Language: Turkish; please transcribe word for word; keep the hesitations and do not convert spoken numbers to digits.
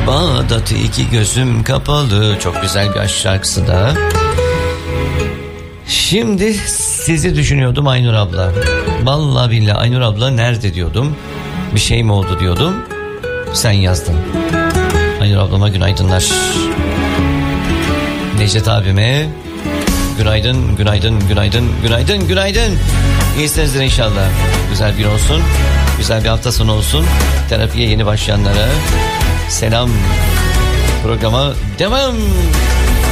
Bağdat iki gözüm kapalı. Çok güzel bir aşk şarkısı da. Şimdi sizi düşünüyordum Aynur abla. Vallahi billahi Aynur abla nerede diyordum. Bir şey mi oldu diyordum. Sen yazdın. Aynur ablama günaydınlar. Necdet abime günaydın, günaydın, günaydın, günaydın, günaydın. İyisinizdir inşallah. Güzel bir olsun. Güzel bir hafta sonu olsun. Terapiye yeni başlayanlara selam. Programa devam.